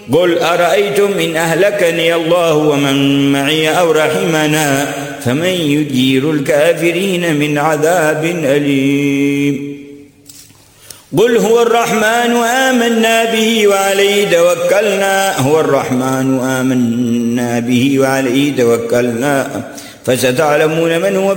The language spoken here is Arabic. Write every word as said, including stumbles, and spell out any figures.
قل أرأيتم إن أهلكني الله ومن معي أو رحمنا فمن يجير الكافرين من عذاب أليم قل هو الرحمن آمنا به وعليه توكلنا هو الرحمن آمنا به وعليه توكلنا فستعلمون من هو